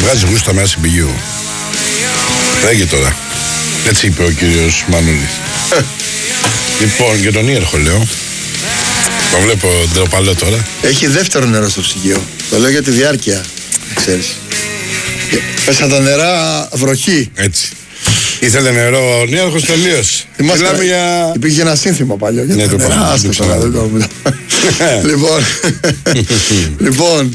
Βγάζει γούστα μέσα συμπηγείου. Ρέγγε τώρα. Έτσι είπε ο κύριος Μανούλης. Λοιπόν, για τον Ήρχο λέω. Το βλέπω ντροπαλό τώρα. Έχει δεύτερο νερό στο ψυγείο. Το λέω για τη διάρκεια. Ξέρεις. Πέσα τα νερά βροχή. Έτσι. Ήθελε νερό ο Νίαρχος, τελείως. Μιλάμε για... Υπήρχε ένα σύνθημα παλιό. Ναι, το Λοιπόν,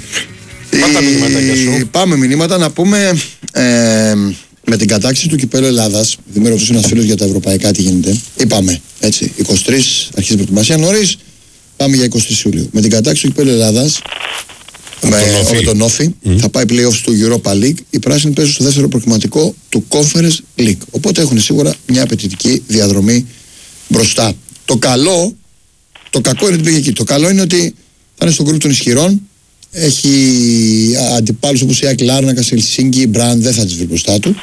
πάμε μηνύματα να πούμε με την κατάκτηση του κυπέλλου Ελλάδας. Δεν με ρωτούσε ένας φίλος για τα ευρωπαϊκά τι γίνεται. Είπαμε έτσι, 23 αρχίζει η προετοιμασία νωρίς. Πάμε για 23 Ιουλίου. Με την κατάκτηση του κυπέλλου Ελλάδας, με τον Όφι, θα πάει playoffs του Europa League. Οι πράσινοι παίζουν στο δεύτερο προκριματικό του Conference League. Οπότε έχουν σίγουρα μια απαιτητική διαδρομή μπροστά. Το κακό είναι ότι πήγε εκεί. Το καλό είναι ότι θα είναι στο γκρουπ των ισχυρών. Έχει αντιπάλους όπως η Άκη Λάρνακα, η Ελσίνκη, η Μπραντ δεν θα τις βρει μπροστά του.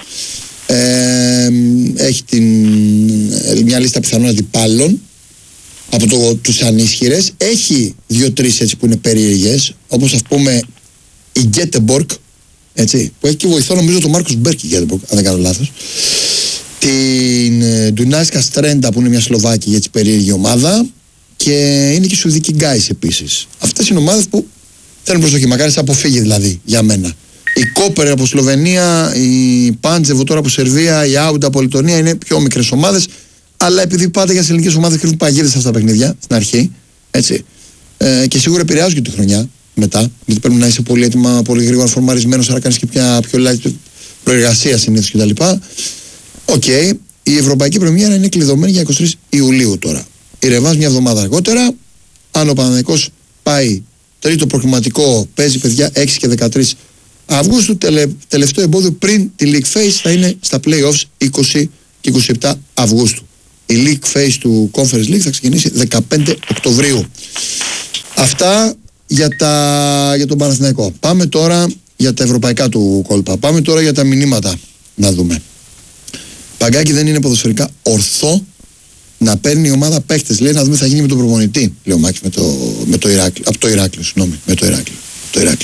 Έχει μια λίστα πιθανών αντιπάλων από τους ανίσχυρες. Έχει 2-3 έτσι που είναι περίεργες, όπως ας πούμε η Γκέτεμπορκ, έτσι, που έχει και βοηθό νομίζω τον Μάρκος Μπέρκ η Γκέτεμπορκ, αν δεν κάνω λάθος. Την Ντουνάσκα Στρέντα που είναι μια Σλοβάκη έτσι περίεργη ομάδα, και είναι και η Σουηδική Γκάις επίσης. Αυτές είναι ομάδες που θέλουν προσοχή, μακάρι σε αποφύγει δηλαδή για μένα. Η Κόπερ από Σλοβενία, η Πάντζεβο τώρα από Σερβία, η Άουντα από Λιτωνία είναι πιο μικρές ομάδες. Αλλά επειδή πάντα για τις ελληνικές ομάδες κρύβουν παγίδες αυτά τα παιχνίδια στην αρχή, έτσι, και σίγουρα επηρεάζουν και τη χρονιά μετά, γιατί πρέπει να είσαι πολύ έτοιμα, πολύ γρήγορα φορμαρισμένος, άρα κάνεις και πιο light προεργασία συνήθως κτλ. Οκ, η ευρωπαϊκή πρεμιέρα είναι κλειδωμένη για 23 Ιουλίου τώρα. Η Ρεβάς μια εβδομάδα αργότερα. Αν ο Παναθηναϊκός πάει τρίτο προκριματικό, παίζει παιδιά 6 και 13 Αυγούστου, τελευταίο εμπόδιο πριν τη League Phase θα είναι στα playoffs 20 και 27 Αυγούστου. Η League Phase του Conference League θα ξεκινήσει 15 Οκτωβρίου. Αυτά για τον Παναθηναϊκό. Πάμε τώρα για τα ευρωπαϊκά του κόλπα. Πάμε τώρα για τα μηνύματα να δούμε. Παγκάκι δεν είναι ποδοσφαιρικά ορθό να παίρνει η ομάδα παίχτες. Λέει να δούμε τι θα γίνει με τον προπονητή. Λέει ο Μάκης με το Ηράκλειο. Από το Ηράκλειο, συγγνώμη. Με το Ηράκλειο.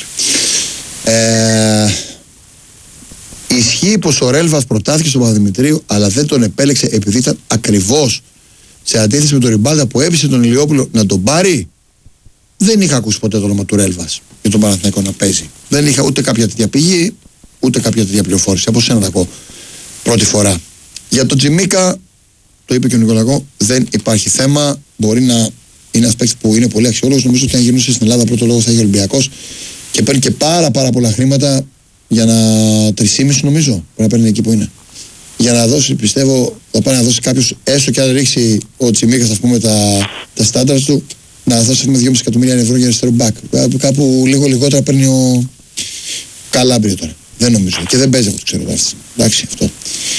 Ισχύει πως ο Ρέλβας προτάθηκε στον Παπαδημητρίου, αλλά δεν τον επέλεξε επειδή ήταν ακριβώς σε αντίθεση με τον Ριμπάλτα που έπεισε τον Ηλιόπουλο να τον πάρει. Δεν είχα ακούσει ποτέ το όνομα του Ρέλβας για τον Παναθηναϊκό να παίζει. Δεν είχα ούτε κάποια τέτοια πηγή, ούτε κάποια τέτοια πληροφόρηση. Από σένα τα ακούω πρώτη φορά. Για τον Τζιμίκα, το είπε και ο Νικολακό, δεν υπάρχει θέμα. Μπορεί να είναι ένα παίκτης που είναι πολύ αξιόλογος. Νομίζω ότι αν γυρνούσε στην Ελλάδα, πρώτο λόγο θα είχε Ολυμπιακός και παίρνει και πάρα πολλά χρήματα. Για να 3,5 νομίζω πρέπει να παίρνει εκεί που είναι. Για να δώσει, πιστεύω, θα πάει να δώσει κάποιος, έστω και αν ρίξει ο Τσιμίκας, ας πούμε, τα στάνταρς του, να δώσει με 2,5 εκατομμύρια ευρώ για αριστερό μπακ. Κάπου λίγο λιγότερα παίρνει ο Καλάμπριο τώρα. Δεν νομίζω. Και δεν παίζει αυτό, ξέρω. Εντάξει, αυτό.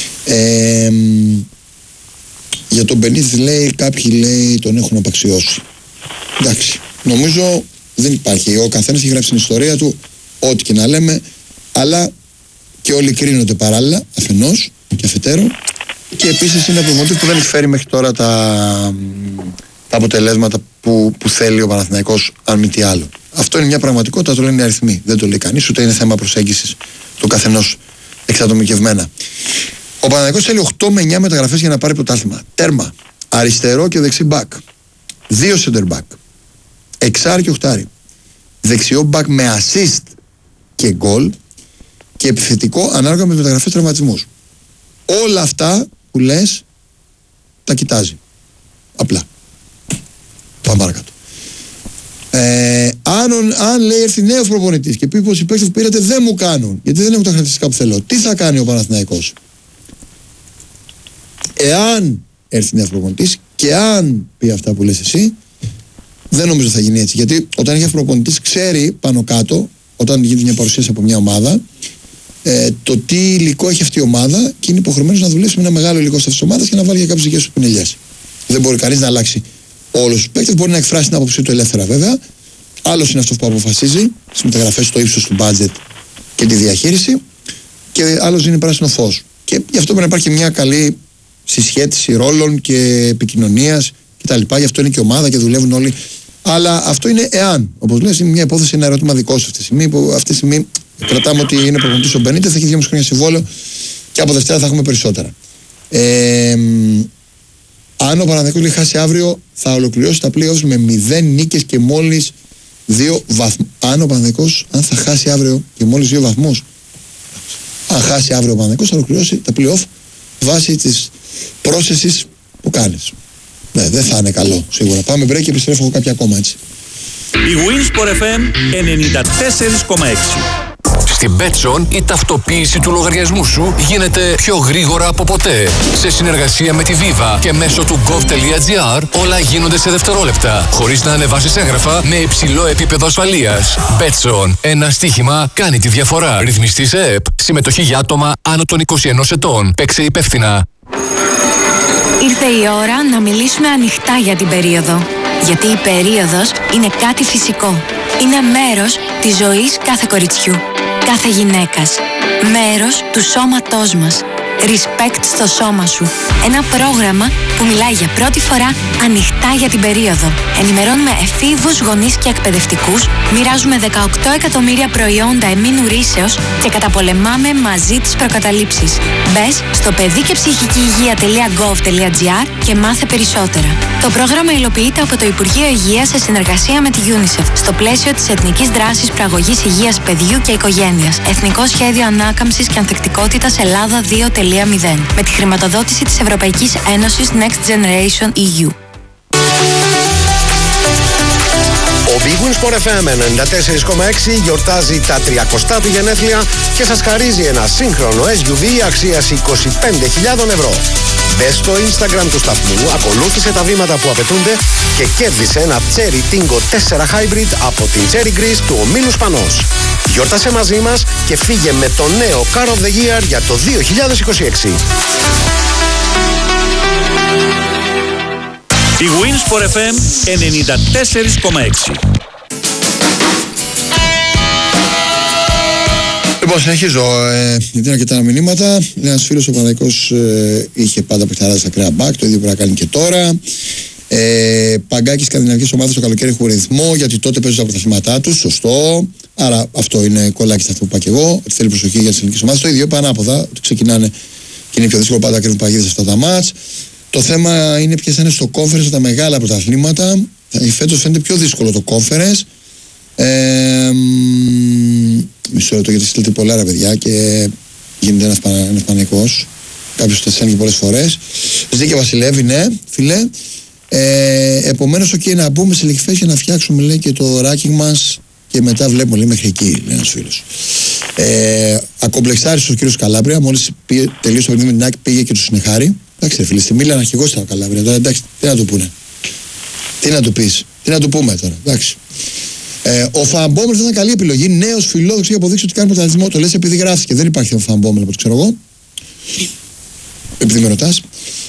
Για τον Μπενίθ λέει, κάποιοι λέει τον έχουν απαξιώσει. Εντάξει. Νομίζω δεν υπάρχει. Ο καθένας έχει γράψει την ιστορία του, ό,τι και να λέμε. Αλλά και όλοι κρίνονται παράλληλα, αφενός και αφετέρου. Και επίσης είναι προπονητής που δεν έχει φέρει μέχρι τώρα τα αποτελέσματα που θέλει ο Παναθηναϊκός, αν μη τι άλλο. Αυτό είναι μια πραγματικότητα, το λένε οι αριθμοί. Δεν το λέει κανείς, ούτε είναι θέμα προσέγγισης του καθενός εξατομικευμένα. Ο Παναθηναϊκός θέλει 8 με 9 μεταγραφές για να πάρει πρωτάθλημα. Τέρμα. Αριστερό και δεξί μπακ. 2 center back. Εξάρι και οχτάρι. Δεξιό μπακ με assist και γκολ. Και επιθετικό ανάλογα με μεταγραφές, τραυματισμούς. Όλα αυτά που λες τα κοιτάζει. Απλά. Πάμε παρακάτω. Αν λέει έρθει νέος προπονητής και πει πως οι παίκτες που πήρατε δεν μου κάνουν, γιατί δεν έχουν τα χαρακτηριστικά που θέλω, τι θα κάνει ο Παναθηναϊκός? Εάν έρθει νέος προπονητής και αν πει αυτά που λες εσύ, δεν νομίζω θα γίνει έτσι. Γιατί όταν έχει προπονητής ξέρει πάνω κάτω, όταν γίνεται μια παρουσίαση από μια ομάδα, το τι υλικό έχει αυτή η ομάδα και είναι υποχρεωμένος να δουλέψει με ένα μεγάλο υλικό σε αυτές τις ομάδες και να βάλει για κάποιες δικές του πινελιές. Δεν μπορεί κανείς να αλλάξει όλους τους παίκτες, μπορεί να εκφράσει την άποψή του ελεύθερα βέβαια. Άλλος είναι αυτός που αποφασίζει στις μεταγραφές, στο ύψος του budget και τη διαχείριση, και άλλος είναι πράσινο φως. Και γι' αυτό πρέπει να υπάρχει μια καλή συσχέτιση ρόλων και επικοινωνίας κτλ. Γι' αυτό είναι και ομάδα και δουλεύουν όλοι. Αλλά αυτό είναι εάν. Όπως λες, είναι μια υπόθεση, ένα ερώτημα δικό σου αυτή τη στιγμή, που αυτή τη στιγμή Κρατάμε ότι είναι προπονητής ο Μπενίτεθ, θα έχει 2,5 χρόνια συμβόλαιο και από Δευτέρα θα έχουμε περισσότερα. Αν ο Παναθηναϊκός χάσει αύριο, θα ολοκληρώσει τα play-offs με 0 νίκες και μόλις 2 βαθμούς. Αν ο Παναθηναϊκός, αν θα χάσει αύριο και μόλις 2 βαθμούς, αν χάσει αύριο ο Παναθηναϊκός, θα ολοκληρώσει τα play-off βάσει της πρόσθεσης που κάνεις. Ναι, δεν θα είναι καλό σίγουρα. Πάμε break και επιστρέφω εγώ κάποια ακόμα έτσι. Η Winsport FM 94,6. Στην Betson η ταυτοποίηση του λογαριασμού σου γίνεται πιο γρήγορα από ποτέ. Σε συνεργασία με τη Viva και μέσω του gov.gr όλα γίνονται σε δευτερόλεπτα, χωρίς να ανεβάσεις έγγραφα με υψηλό επίπεδο ασφαλείας. Betson, ένα στοίχημα κάνει τη διαφορά. Ρυθμιστή σε ΕΠ. Συμμετοχή για άτομα άνω των 21 ετών. Παίξε υπεύθυνα. Ήρθε η ώρα να μιλήσουμε ανοιχτά για την περίοδο. Γιατί η περίοδος είναι κάτι φυσικό. Είναι μέρος της ζωής κάθε κοριτσιού, κάθε γυναίκας. Μέρος του σώματός μας. Respect στο σώμα σου. Ένα πρόγραμμα που μιλάει για πρώτη φορά ανοιχτά για την περίοδο. Ενημερώνουμε εφήβους, γονείς και εκπαιδευτικούς, μοιράζουμε 18 εκατομμύρια προϊόντα εμμήνου ρύσεως και καταπολεμάμε μαζί τις προκαταλήψεις. Μπες στο παιδικεψυχικηυγεία.gov.gr και μάθε περισσότερα. Το πρόγραμμα υλοποιείται από το Υπουργείο Υγείας σε συνεργασία με τη UNICEF στο πλαίσιο της Εθνικής Δράσης Προαγωγής Υγείας Παιδιού και Οικογένειας. Εθνικό Σχέδιο Ανάκαμψης και Ανθεκτικότητας Ελλάδα 2.0 με τη χρηματοδότηση της Ευρωπαϊκής Ένωσης Next Generation EU. Ο Big Win Sport FM 94,6 γιορτάζει τα 30 του γενέθλια και σας χαρίζει ένα σύγχρονο SUV αξίας 25.000 ευρώ. Μπες στο Instagram του σταθμού, ακολούθησε τα βήματα που απαιτούνται και κέρδισε ένα Cherry Tingo 4 Hybrid από την Cherry Greece του ομίλου Σπανός. Γιόρτασε μαζί μας και φύγε με το νέο Car of the Year για το 2026. Η Winsport FM 94,6. Λοιπόν, συνεχίζω. Γιατί είναι αρκετά μηνύματα. Ένας φίλος ο Παναθηναϊκός είχε πάντα παιχταράδες στα ακραία μπακ, το ίδιο πρέπει να κάνει και τώρα. Παγκάκι σκανδιναβικές ομάδες το καλοκαίρι έχουν ρυθμό, γιατί τότε παίζουν τα πρωταθλήματά τους. Σωστό. Άρα αυτό είναι κολλάκι σε αυτό που είπα και εγώ. Ότι θέλει προσοχή για τις ελληνικές ομάδες. Το ίδιο είπα ανάποδα. Ότι ξεκινάνε και είναι πιο δύσκολο πάντα να κρίνουν παγίδες αυτά τα μάτς. Το θέμα είναι ποιες θα είναι στο conference τα μεγάλα πρωταθλήματα. Φέτος φαίνεται πιο δύσκολο το conference. Μισό λεπτό γιατί στείλετε πολλά ρε παιδιά και γίνεται ένας πανικός. Κάποιος το στέλνει και πολλές φορές. Ζήκε Βασιλεύει, ναι, φίλε. Επομένως, να μπούμε σε λίγη φέση να φτιάξουμε λέει, και το ranking μας και μετά βλέπουμε λέει, μέχρι εκεί, λέει ένας φίλος. Ακομπλεξάριστος ο κύριος Καλάβρια, μόλις τελείωσε το παιχνίδι με την ΑΕΚ, πήγε και του συνεχάρη. Εντάξει, φίλε, στη Μίλαν αρχηγός ήταν ο Καλάβρια. Τώρα εντάξει, τι να του πούνε. Τι να του πεις, τι να του πούμε τώρα. Εντάξει. Ο Φαμπόμελ θα ήταν καλή επιλογή. Νέος φιλόδοξος, έχει αποδείξει ότι κάνει πρωταθλητισμό. Το λες επειδή γράφτηκε. Δεν υπάρχει ο Φαμπόμελ από ό,τι ξέρω εγώ. Επειδή με ρωτάς.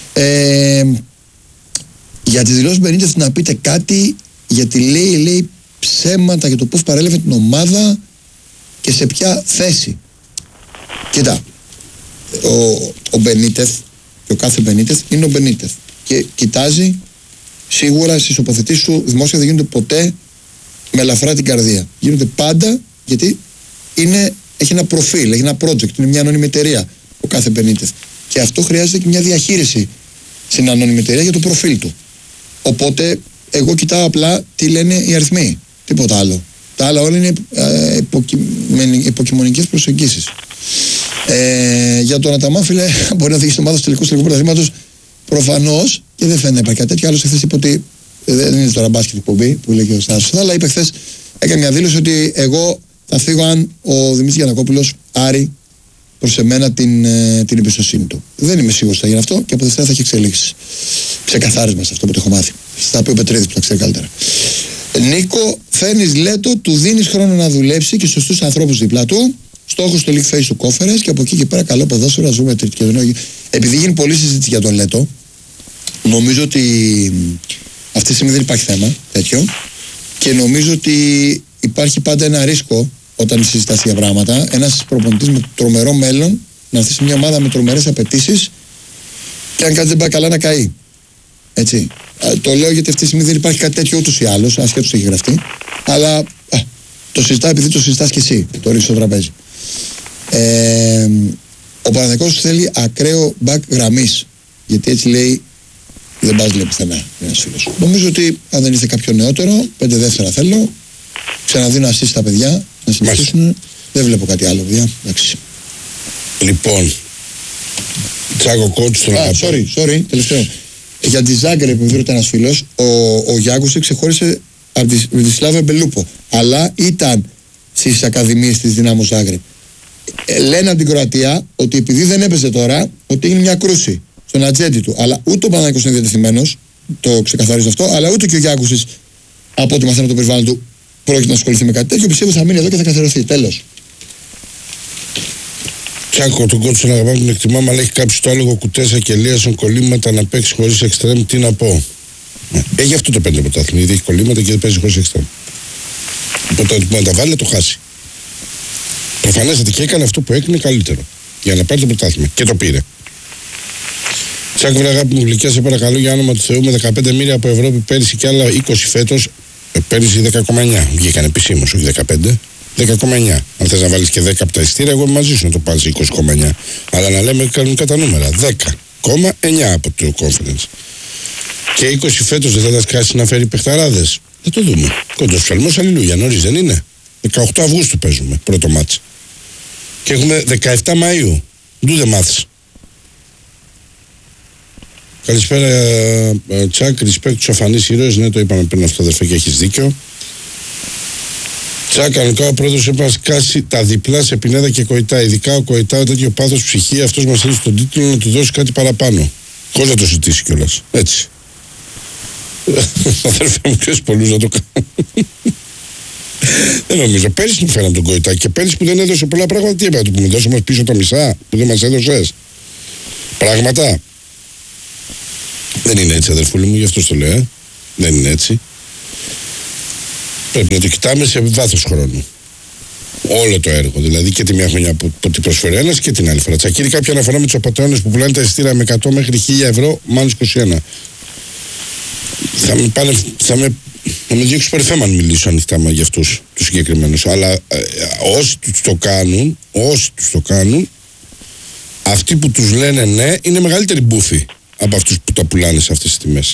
Για τις δηλώσεις Μπενίτεθ να πείτε κάτι, γιατί λέει ψέματα για το πώς παρέλαβε την ομάδα και σε ποια θέση. Κοίτα, ο Μπενίτεθ και ο κάθε Μπενίτεθ είναι ο Μπενίτεθ και κοιτάζει σίγουρα στις τοποθετήσεις σου δημόσια δεν γίνονται ποτέ με ελαφρά την καρδία. Γίνονται πάντα γιατί έχει ένα προφίλ, έχει ένα project, είναι μια ανώνυμη εταιρεία ο κάθε Μπενίτεθ. Και αυτό χρειάζεται και μια διαχείριση στην ανώνυμη εταιρεία για το προφίλ του. Οπότε εγώ κοιτάω απλά τι λένε οι αριθμοί. Τίποτα άλλο. Τα άλλα όλα είναι υποκειμονικές προσεγγίσεις. Για τον Αταμάν, φίλε, μπορεί να οδηγήσει την ομάδα στο τελικό πρωταθλήματος προφανώς και δεν φαίνεται να υπάρχει κάτι τέτοιο. Άλλος εχθές είπε ότι δεν είναι τώρα μπάσκετ εκπομπή που λέει και ο Στάσος, αλλά είπε χθες, έκανε μια δήλωση ότι εγώ θα φύγω αν ο Δημήτρης Γιαννακόπουλος άρει προς εμένα την εμπιστοσύνη του. Δεν είμαι σίγουρος ότι θα γίνει αυτό και από Δευτέρα θα έχει εξελίξει. Ξεκαθάρισμα σε αυτό που το έχω μάθει. Θα πει ο Πετρίδης που τα ξέρει καλύτερα. Νίκο, φέρνεις Λέτο, του δίνεις χρόνο να δουλέψει και σωστούς ανθρώπους δίπλα του. Στόχος του League Face του Conference και από εκεί και πέρα καλό ποδόσφαιρο να ζούμε τρίτη. Επειδή γίνει πολλή συζήτηση για τον Λέτο, νομίζω ότι αυτή τη στιγμή δεν υπάρχει θέμα τέτοιο και νομίζω ότι υπάρχει πάντα ένα ρίσκο όταν συζητάς για πράγματα. Ένας προπονητής με τρομερό μέλλον να έρθει σε μια ομάδα με τρομερές απαιτήσεις και αν κάτι δεν πάει καλά να καεί. Έτσι. Το λέω γιατί αυτή τη στιγμή δεν υπάρχει κάτι τέτοιο ούτως ή άλλως, ασχέτως το έχει γραφτεί. Αλλά το συζητάω επειδή το συζητάς και εσύ, το ρίξεις στο τραπέζι. Ο Παναθηναϊκός θέλει ακραίο back γραμμής. Γιατί έτσι λέει, δεν πας λέει πουθενά ένας φίλος. Νομίζω ότι αν δεν ήρθε κάποιο νεότερο, 5 δεύτερα θέλω, ξαναδίνω assist στα παιδιά, να συνεχίσουν. Δεν βλέπω κάτι άλλο, παιδιά. Εντάξει. Λοιπόν, Τσάκο κότσου στον αγαπώ. Sorry, τελευταίο. Για τη Ζάγκρεπ που βρήκε ένας φίλος, ο Γιάκουσης ξεχώρισε από τη Σλάβα Μπελούπο. Αλλά ήταν στις ακαδημίες της Δυνάμου Ζάγκρεπ. Λένε από την Κροατία ότι επειδή δεν έπαιζε τώρα, ότι έγινε μια κρούση στον ατζέντη του. Αλλά ούτε ο Παναθηναϊκός είναι διατεθειμένος, το ξεκαθαρίζω αυτό, αλλά ούτε και ο Γιάκουσης, από ό,τι μαθαίνω το περιβάλλον του, πρόκειται να ασχοληθεί με κάτι τέτοιο. Πιστεύω θα μείνει εδώ και θα καθαριωθεί. Τέλος. Τσάκο, τον κότσο να αγαπάμε, τον εκτιμάμε, αλλά έχει κάψει το άλογο Κουτέσα και Ελίασον κολλήματα να παίξει χωρίς εξτρέμ. Τι να πω. Έχει αυτό το 5 πρωτάθλημα. Ήδη έχει κολλήματα και δεν παίζει χωρίς εξτρέμ. Οπότε ότι να τα βάλει να το χάσει. Προφανέστατα και έκανε αυτό που έκανε καλύτερο. Για να πάρει το πρωτάθλημα. Και το πήρε. Τσάκο, βρε αγάπη μου γλυκιά, σε παρακαλώ για όνομα του Θεού, με 15 μοίρια από Ευρώπη πέρυσι και άλλα 20 φέτος. Πέρυσι 10,9. Βγήκαν επισήμως, όχι 15. 10,9. Αν θες να βάλεις και 10 από τα ειστήρια, εγώ μαζί σου να το πάρεις 20,9. Αλλά να λέμε κανονικά τα νούμερα. 10,9 από το conference. Και 20 φέτος δεν θα τα σκάσει να φέρει παιχταράδες. Θα το δούμε. Κόντος ψαλμός, αλληλούια. Νωρίς δεν είναι. 18 Αυγούστου παίζουμε πρώτο μάτς. Και έχουμε 17 Μαΐου. Do the maths. Καλησπέρα Τσάκ, respect τους αφανείς ήρωες. Ναι, το είπαμε πριν αυτό, αδερφέ, και έχεις δίκιο. Τσάκ, κανονικά ο πρόεδρος έπρεπε να σκάσει τα διπλά σε Πινέδα και Κοϊτά. Ειδικά ο Κοϊτά, τέτοιο πάθος ψυχή, αυτός μας έδωσε τον τίτλο να του δώσει κάτι παραπάνω. Χωρίς να το ζητήσει κιόλας. Έτσι. Αδερφέ μου, ξέρεις πολλούς να το κάνουν. Δεν νομίζω. Πέρυσι του φέραμε τον Κοϊτά και πέρυσι που δεν έδωσε πολλά πράγματα, τι έπρεπε να του πούμε, δώσε μας πίσω τα μισά που δεν μας έδωσες. Πράγματα. Δεν είναι έτσι, αδερφούλη μου, γι' αυτό το λέω. Δεν είναι έτσι. Πρέπει να το κοιτάμε σε βάθος χρόνου. Όλο το έργο. Δηλαδή και τη μια χρονιά που την προσφέρει ένας και την άλλη φορά. Τσακίρι, κάποια αναφορά με τους απατεώνες που πουλάνε τα εισιτήρια με 100 μέχρι 1000 ευρώ, μάλλον 21. Θα με διώξω περιφέμα αν μιλήσω ανοιχτά για αυτούς τους συγκεκριμένους. Αλλά όσοι τους το κάνουν, αυτοί που τους λένε ναι, είναι μεγαλύτεροι μπούφοι από αυτούς που τα πουλάνε σε αυτές τις τιμές.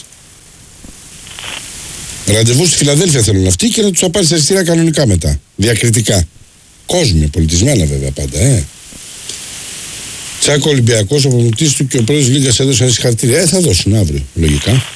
Ραντεβού στη Φιλαδέλφια θέλουν αυτοί και να τους απάρει στα εισιτήρια κανονικά μετά. Διακριτικά. Κόσμοι, πολιτισμένα βέβαια πάντα, Τσάκο, Ολυμπιακός, ο προπονητής του και ο πρόεδρος Λίγκας έδωσαν συγχαρητήρια. Θα δώσουν αύριο, λογικά.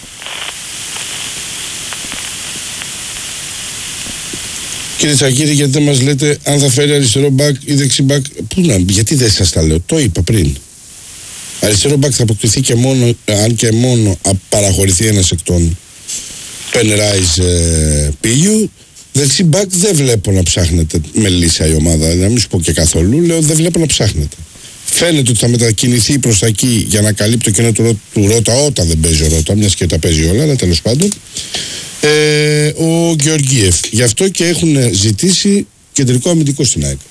Κύριε Τσακίρη, γιατί δεν μας λέτε αν θα φέρει αριστερό μπακ ή δεξί μπακ? Πού να, γιατί δεν σας τα λέω, το είπα πριν. Αριστερό μπακ θα αποκτηθεί και μόνο, αν και μόνο παραχωρηθεί ένας εκ των Penrise Πίγιου. Δεξί μπακ δεν βλέπω να ψάχνετε με λύσα η ομάδα, να μην σου πω και καθόλου, λέω δεν βλέπω να ψάχνετε. Φαίνεται ότι θα μετακινηθεί προς τα εκεί για να καλύπτει το κενό του Ρώτα όταν δεν παίζει ο Ρώτα, μιας και τα παίζει όλα, αλλά τέλος πάντων. Ο Γεωργίεφ. Γι' αυτό και έχουν ζητήσει κεντρικό αμυντικό στην ΑΕΚ.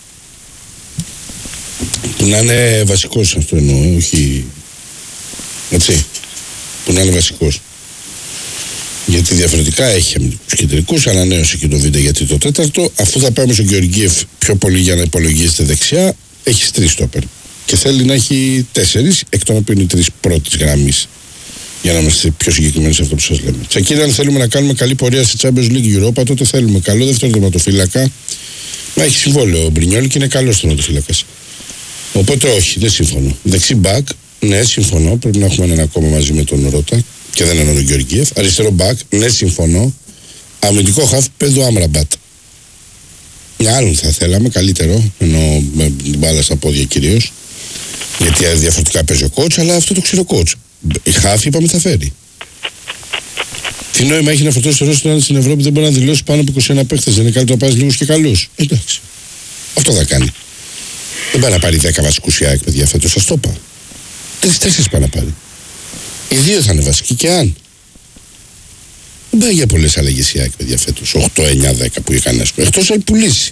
Που να είναι βασικός, αυτό εννοώ, όχι. Έτσι. Που να είναι βασικός. Γιατί διαφορετικά έχει αμυντικούς κεντρικούς, ανανέωσε και το βίντεο γιατί το τέταρτο. Αφού θα πάμε στον Γεωργίεφ πιο πολύ για να υπολογίζεται δεξιά, έχει 3 στόπερ. Και θέλει να έχει 4, εκ των οποίων οι 3 πρώτης γραμμής. Για να είμαστε πιο συγκεκριμένοι σε αυτό που σας λέμε. Τσακίρι, αν θέλουμε να κάνουμε καλή πορεία στη Champions League Europa, τότε θέλουμε καλό δεύτερο τερματοφύλακα. Μα έχει συμβόλαιο ο Μπρινιόλ και είναι καλός τερματοφύλακας. Οπότε όχι, δεν συμφωνώ. Δεξί μπακ, ναι, συμφωνώ. Πρέπει να έχουμε έναν ακόμα μαζί με τον Ρώτα και δεν εννοώ τον Γεωργίεφ. Αριστερό μπακ, ναι, συμφωνώ. Αμυντικό χαφ, πέδο Άμραμπατ. Μια άλλον θα θέλαμε, καλύτερο, ενώ με την μπάλα στα πόδια κυρίως. Γιατί διαφορετικά παίζει ο coach, αλλά αυτό το ξέρει ο coach. Η χάφη είπαμε θα φέρει. Τι νόημα έχει να φορτώσει το ρόστερ στην Ευρώπη, δεν μπορεί να δηλώσει πάνω από 21 παίχτες? Δεν είναι καλύτερο να πάρει λίγους και καλούς? Εντάξει. Αυτό θα κάνει. Δεν πάει να πάρει 10 βασικούς η ΑΕΚ, παιδιά, φέτος. Σας το είπα. 3-4 πάει να πάρει. Οι 2 θα είναι βασικοί και αν. Δεν πάει για πολλές αλλαγές η ΑΕΚ, παιδιά, φέτος. 8, 9, 10 που είχαν έσχο. Εκτός αν πουλήσει.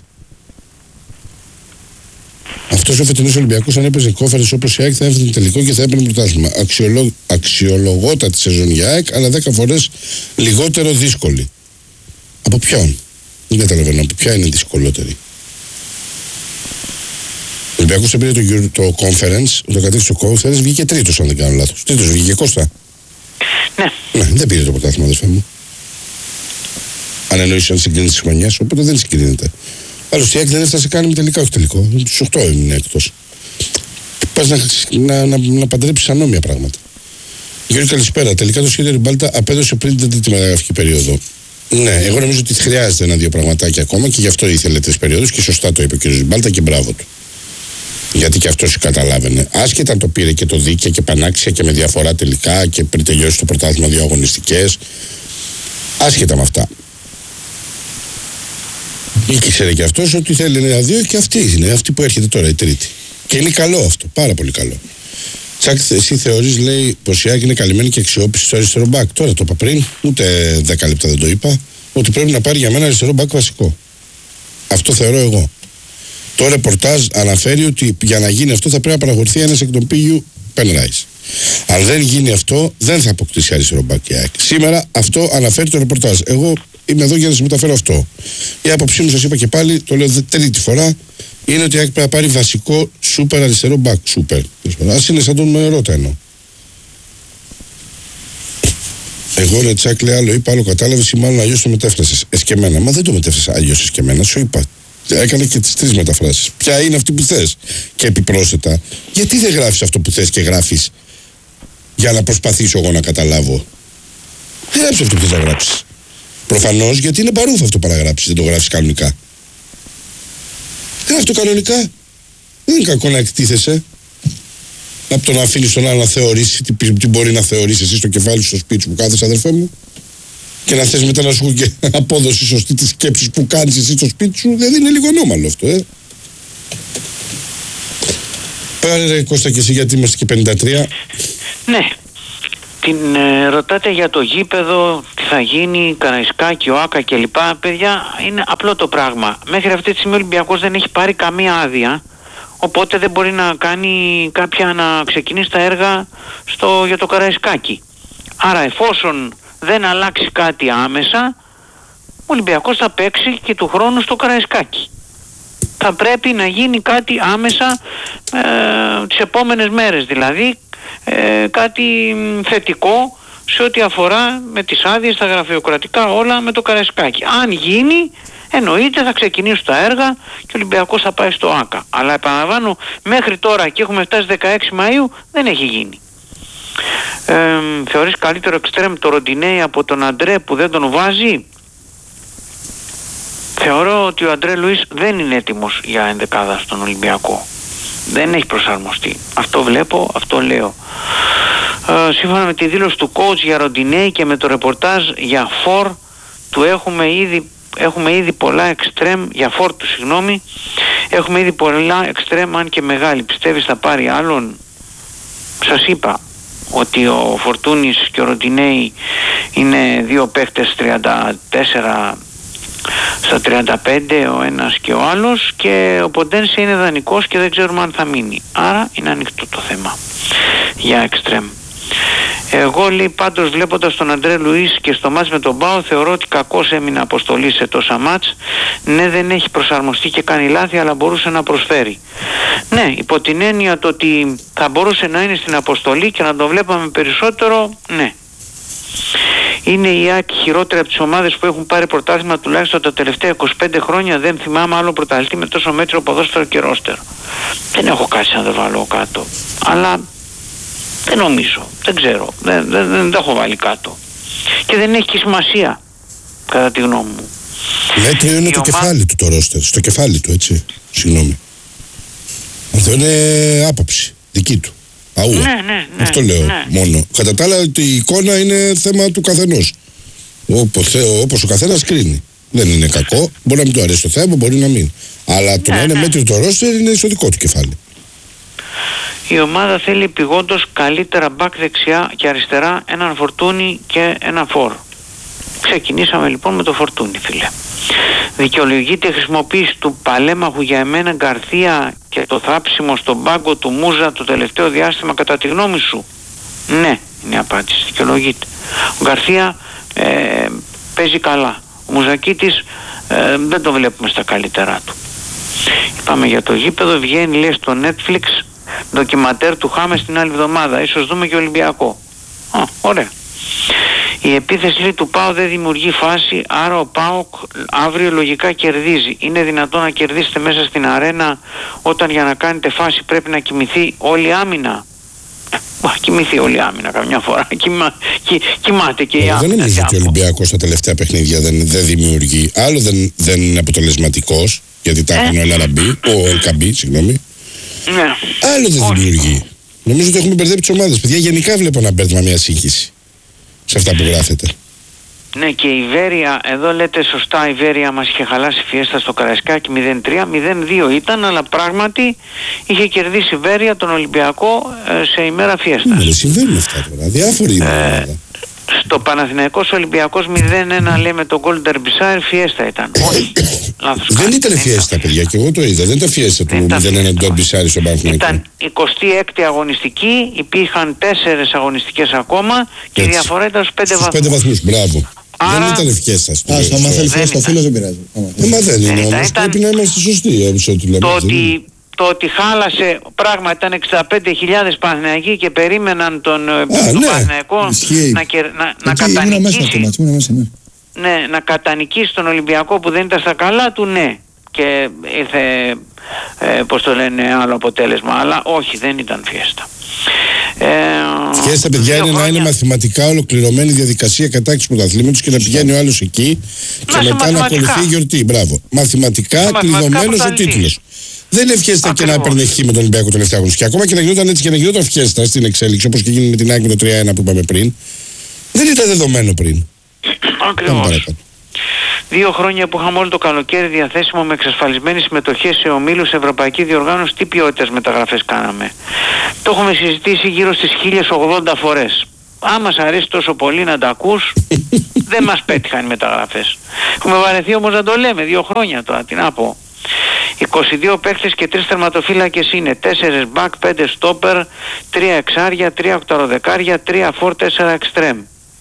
Αυτός ο φετινός Ολυμπιακός, αν έπαιζε κόφαρες όπως η ΑΕΚ, θα έφτανε τελικό και θα έπαιρνε πρωτάθλημα. Αξιολογότατη σεζόν για ΑΕΚ, αλλά 10 φορές λιγότερο δύσκολη. Από ποιον? Δεν καταλαβαίνω από ποια είναι δυσκολότερη. Ολυμπιακός πήρε το conference, το κατέκτησε το conference, βγήκε τρίτος αν δεν κάνω λάθος. Τρίτος βγήκε, Κώστα. Ναι. Δεν πήρε το πρωτάθλημα, αδερφέ μου. Αν εννοείς αν συγκρίνεις τις χρονιές, οπότε δεν συγκρίνεται. Άλλωστε η ΑΕΚ δεν έφτασε καν με τελικά, όχι τελικό. Στους 8 έμεινε εκτός. Πας να παντρέψεις ανώμια πράγματα. Γιώργη, καλησπέρα. Τελικά το σχέδιο Ριμπάλτα απέδωσε πριν την τρίτη μεταγραφική περίοδο. Ναι, εγώ νομίζω ότι χρειάζεται ένα-δύο πραγματάκια ακόμα και γι' αυτό ήθελε 3 περιόδους και σωστά το είπε ο κ. Ριμπάλτα και μπράβο του. Γιατί και αυτός καταλάβαινε. Άσχετα αν το πήρε και το δίκαια και πανάξια και με διαφορά τελικά και πριν τελειώσει το πρωτάθλημα 2 αγωνιστικές. Άσχετα με αυτά. Ήξερε και αυτός ότι θέλει ένα 2 και αυτή που έρχεται τώρα η τρίτη. Και είναι καλό αυτό, πάρα πολύ καλό. Τσακ, εσύ θεωρείς, λέει, πως η ΑΕΚ είναι καλυμμένη και αξιόπιστη στο αριστερό μπακ. Τώρα το είπα πριν, ούτε 10 λεπτά δεν το είπα, ότι πρέπει να πάρει για μένα αριστερό μπακ βασικό. Αυτό θεωρώ εγώ. Το ρεπορτάζ αναφέρει ότι για να γίνει αυτό θα πρέπει να παραχωρηθεί ένας εκ των Πίγιου Πενράις. Αν δεν γίνει αυτό, δεν θα αποκτήσει αριστερό μπακ η ΑΕΚ. Σήμερα αυτό αναφέρει το ρεπορτάζ. Εγώ είμαι εδώ για να σας μεταφέρω αυτό. Η άποψή μου, σας είπα και πάλι, το λέω τρίτη φορά, είναι ότι η ΑΕΚ πρέπει να πάρει βασικό σούπερ αριστερό μπακ. Σούπερ. Ας είναι σαν τον Μερώτα εννοώ. Εγώ ρε Τσάκ, λέει, άλλο είπα, άλλο κατάλαβες ή μάλλον αλλιώς το μετέφρασες. Εσκεμένα. Μα δεν το μετέφρασα αλλιώς εσκεμένα, σου είπα. Έκανε και τις 3 μεταφράσεις. Ποια είναι αυτή που θες. Και επιπρόσθετα, γιατί δεν γράφεις αυτό που θες και γράφεις για να προσπαθήσω εγώ να καταλάβω. Γράψε αυτό που θες να γράψεις. Προφανώς γιατί είναι παρούφα αυτό που παραγράψεις, δεν το γράφεις κανονικά. Γράφει το κανονικά. Δεν είναι κακό να εκτίθεσαι. Από το να αφήνεις τον άλλο να θεωρήσει τι μπορεί να θεωρήσει εσύ στο κεφάλι σου, στο σπίτι σου που κάθεσαι, αδερφέ μου. Και να θες μετά να σου και απόδοση σωστή τη σκέψη που κάνεις εσύ στο σπίτι σου, δηλαδή είναι λίγο ανώμαλο αυτό, Πάρε ρε Κώστα και εσύ, γιατί είμαστε και 53. Ναι. Την ρωτάτε για το γήπεδο, τι θα γίνει, Καραϊσκάκη, ΟΑΚΑ κλπ. Παιδιά, είναι απλό το πράγμα. Μέχρι αυτή τη στιγμή ο Ολυμπιακός δεν έχει πάρει καμία άδεια, οπότε δεν μπορεί να κάνει να ξεκινήσει τα έργα για το Καραϊσκάκη. Άρα εφόσον δεν αλλάξει κάτι άμεσα, ο Ολυμπιακός θα παίξει και του χρόνου στο Καραϊσκάκη. Θα πρέπει να γίνει κάτι άμεσα τις επόμενες μέρες, δηλαδή κάτι θετικό σε ό,τι αφορά με τις άδειες, τα γραφειοκρατικά, όλα με το Καραϊσκάκη. Αν γίνει, εννοείται θα ξεκινήσουν τα έργα και ο Ολυμπιακός θα πάει στο ΆΚΑ. Αλλά επαναλαμβάνω, μέχρι τώρα και έχουμε φτάσει 16 Μαΐου, δεν έχει γίνει. Θεωρείς καλύτερο εξτρέμ το Ροντινέι από τον Αντρέ που δεν τον βάζει? Θεωρώ ότι ο Αντρέ Λουίς δεν είναι έτοιμος για ενδεκάδα στον Ολυμπιακό. Δεν έχει προσαρμοστεί. Αυτό βλέπω, αυτό λέω. Σύμφωνα με τη δήλωση του coach για Ροντινέι και με το ρεπορτάζ για φορ του έχουμε ήδη πολλά εξτρέμ, για φορ του συγγνώμη, έχουμε ήδη πολλά εξτρέμ, αν και μεγάλη. Πιστεύεις θα πάρει άλλον? Σας είπα ότι ο Φορτούνης και ο Ροντινέι είναι 2 παίχτες 34 στα 35 ο ένας και ο άλλος, και ο Ποντένσε είναι δανεικός και δεν ξέρουμε αν θα μείνει. Άρα είναι ανοιχτό το θέμα για εξτρέμ. Εγώ, λέει, πάντως βλέποντας τον Αντρέ Λουίς και στο μάτς με τον Μπάο, θεωρώ ότι κακώς έμεινε αποστολή σε τόσα μάτς. Ναι, δεν έχει προσαρμοστεί και κάνει λάθη, αλλά μπορούσε να προσφέρει. Ναι, υπό την έννοια το ότι θα μπορούσε να είναι στην αποστολή και να το βλέπαμε περισσότερο, ναι. Είναι η ΑΕΚ χειρότερη από τις ομάδες που έχουν πάρει πρωτάθλημα τουλάχιστον τα τελευταία 25 χρόνια. Δεν θυμάμαι άλλο πρωταθλητή με τόσο μέτριο ποδόσφαιρο και ρόστερ. Δεν έχω κάτι να το βάλω κάτω. Αλλά δεν νομίζω, δεν ξέρω, δεν τα έχω βάλει κάτω. Και δεν έχει και σημασία, κατά τη γνώμη μου. Μέτριο είναι το κεφάλι του το ρόστερ, στο κεφάλι του, έτσι, συγγνώμη. Αυτό είναι άποψη δική του. Αούα. Ναι. Αυτό λέω μόνο. Κατά τα άλλα, η εικόνα είναι θέμα του καθενός. Όπως ο καθένας κρίνει. Δεν είναι κακό, μπορεί να μην του αρέσει το θέμα, μπορεί να μην. Αλλά το να είναι μέτριο το ρόστερ είναι στο δικό του κεφάλι. Η ομάδα θέλει επειγόντως καλύτερα μπακ δεξιά και αριστερά, έναν Φορτούνι και ένα φορ. Ξεκινήσαμε λοιπόν με το Φορτούνι, φίλε. Δικαιολογείται η χρησιμοποίηση του παλέμαχου για εμένα Γκαρθία και το θάψιμο στον πάγκο του Μούζα το τελευταίο διάστημα, κατά τη γνώμη σου? Ναι, είναι η απάντηση, δικαιολογείται. Ο Γκαρθία παίζει καλά. Ο Μουζακίτης δεν το βλέπουμε στα καλύτερά του. Πάμε για το γήπεδο. Βγαίνει, λέει, στο Netflix ντοκιματέρ του Χάμες την άλλη εβδομάδα. Ίσως δούμε και Ολυμπιακό. Ωραία. Η επίθεση, λέει, του ΠΑΟ δεν δημιουργεί φάση, άρα ο ΠΑΟ αύριο λογικά κερδίζει. Είναι δυνατόν να κερδίσετε μέσα στην αρένα όταν για να κάνετε φάση πρέπει να κοιμηθεί όλη η άμυνα? Κοιμηθεί όλη η άμυνα καμιά φορά. Κοιμάται και η άμυνα. Δεν νομίζω ότι ο Ολυμπιακός στα τελευταία παιχνίδια δεν δημιουργεί. Άλλο δεν είναι αποτελεσματικός, γιατί τα έκανε ο Ελκαμπή, συγγνώμη. Ναι. Άλλο δεν δημιουργεί. Νομίζω ότι έχουμε μπερδέψει τις ομάδες. Παιδιά, γενικά βλέπω ένα μπέρδεμα, μια σύγχυση σε αυτά που γράφετε. Ναι, και η Βέρεια, εδώ λέτε σωστά, η Βέρεια μας είχε χαλάσει φιέστα στο Καραϊσκάκι 0-3, 0-2 ήταν, αλλά πράγματι είχε κερδίσει η Βέρεια τον Ολυμπιακό σε ημέρα φιέστας. Δεν συμβαίνουν αυτά τώρα, διάφοροι είναι. Στο Παναθηναϊκός Ολυμπιακός 0-1, λέει, με τον γκολ Ντερμπισάιρ, φιέστα ήταν. Όχι, λάθος. Δεν ήταν φιέστα, παιδιά, και εγώ το είδα. Δεν ήταν φιέστα του 0-1 του Ντερμπισάιρ στον Παναθηναϊκό. Ήταν 26η αγωνιστική, υπήρχαν 4 αγωνιστικές ακόμα και η διαφορά ήταν στους 5 βαθμούς. 5 βαθμούς, μπράβο. Άρα... Δεν ήταν φιέστα. Άμα θέλει φιέστα ο φίλος δεν πειράζει. Μα δεν είναι όμως, πρέπει να είμαστε σωστοί. Το ότι χάλασε, πράγματι ήταν 65.000 Παναθηναϊκοί και περίμεναν τον Παναθηναϊκό να κατανικήσει. Ναι, να κατανικήσει τον Ολυμπιακό που δεν ήταν στα καλά του, ναι. Και ήρθε, πώς το λένε, άλλο αποτέλεσμα. Αλλά όχι, δεν ήταν φιέστα. Φιέστα, παιδιά, είναι να είναι μαθηματικά ολοκληρωμένη διαδικασία κατάκτησης πρωταθλήματος και να πηγαίνει ο άλλος εκεί και μετά να ακολουθεί η γιορτή. Μπράβο. Μαθηματικά κλειδωμένος ο τίτλος. Δεν είναι φιέστα και να παίρνει χ με τον Ολυμπιακό τον 7 αγωνιστική. Ακόμα και να γινόταν έτσι και να γινόταν φιέστα στην εξέλιξη, όπως και γίνει με την ΑΕΚ με το 3-1 που είπαμε πριν. Δεν ήταν δεδομένο πριν. Ακριβώς. 2 χρόνια που είχαμε όλο το καλοκαίρι διαθέσιμο με εξασφαλισμένη συμμετοχή σε ομίλους, ευρωπαϊκή διοργάνωση, τι ποιότητας μεταγραφές κάναμε? Το έχουμε συζητήσει γύρω στις 1080 φορές. Αν μας αρέσει τόσο πολύ να τα ακούς, δεν μας πέτυχαν οι μεταγραφές. Έχουμε βαρεθεί όμως να το λέμε 2 χρόνια τώρα, τι να πω. 22 παίκτες και 3 τερματοφύλακες είναι, 4 back, 5 stopper, 3 εξάρια, 3 οκταροδεκάρια, 3 for, 4 extreme.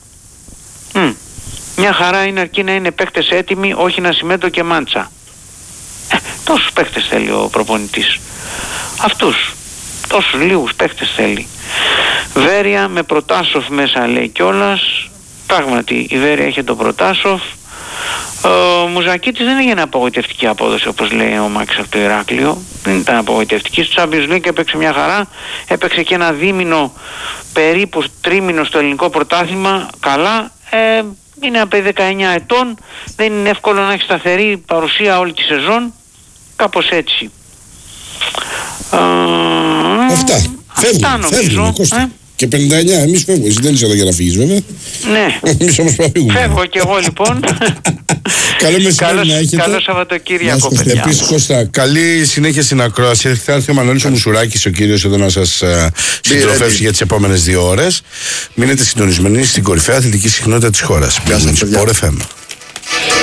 Μια χαρά είναι, αρκεί να είναι παίκτες έτοιμοι, όχι να σημαίνω και μάντσα. Τόσους παίκτες θέλει ο προπονητής. Αυτούς. Τόσους λίγους παίκτες θέλει. Βέρεια με Προτάσοφ μέσα, λέει κιόλας. Πράγματι η Βέρεια έχει τον Προτάσοφ. Ο Μουζακίτης δεν έγινε απογοητευτική απόδοση, όπως λέει ο Μάκης από το Ηράκλειο. Δεν ήταν απογοητευτική. Στο Champions League έπαιξε μια χαρά. Έπαιξε και ένα δίμηνο, περίπου τρίμηνο στο ελληνικό πρωτάθλημα. Καλά. Είναι από 19 ετών. Δεν είναι εύκολο να έχει σταθερή παρουσία όλη τη σεζόν. Κάπως έτσι. Αυτά. Φεύγουμε, Κώστα. Και 59, εμείς φεύγουμε. Εσύ δεν είσαι εδώ για να φύγεις, βέβαια. Ναι. Εμείς όμως φεύγουμε. Φεύγω κι εγώ, λοιπόν. Καλό μεσημέρι να έχετε. Καλό Σαββατοκύριακο, παιδιά. Επίσης, Κώστα, καλή συνέχεια στην ακρόαση. Θα έρθει ο Μανώλης ο Μουσουράκης, ο κύριος, εδώ να σας συντροφεύσει για τις επόμενες 2 ώρες. Μείνετε συντονισμένοι στην κορυφαία αθλητική συχνότητα της χώρας. Sport FM.